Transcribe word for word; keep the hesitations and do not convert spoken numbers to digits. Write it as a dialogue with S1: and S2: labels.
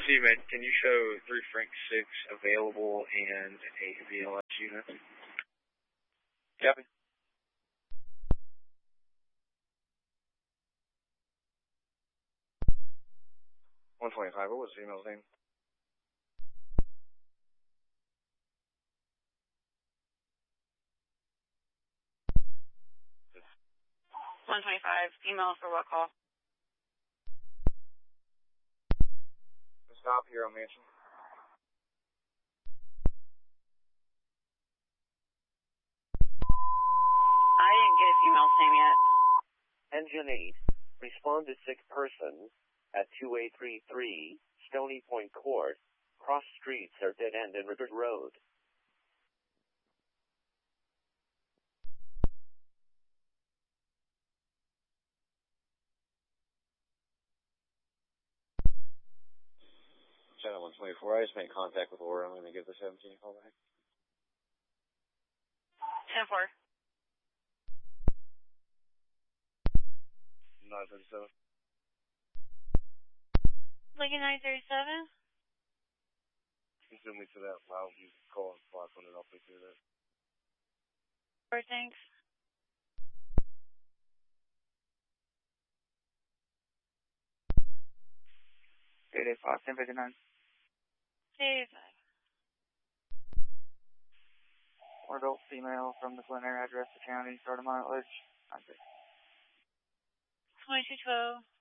S1: C-Med, can you show three Frank six available and a V L S unit? Copy. one twenty-five, what was the female's name?
S2: one twenty-five, female for what call?
S1: Stop here on Mansion.
S2: I didn't get a female's name yet.
S3: Engine eight, respond to sick person at two eight three three Stony Point Court. Cross streets are dead end in River Road.
S1: Channel one twenty-four, I just made contact with Laura. I'm going to give the seventeen a call back.
S2: ten four.
S1: nine thirty-seven.
S2: Lincoln nine thirty-seven?
S1: You can send me to that loud music call and spot when I'll pay through that.
S2: Four, thanks.
S4: eight eight five, ten fifty-nine.
S2: eight eight five.
S4: One adult female from the Glen Eyre address, the county, start of mileage.
S2: twenty-two twelve.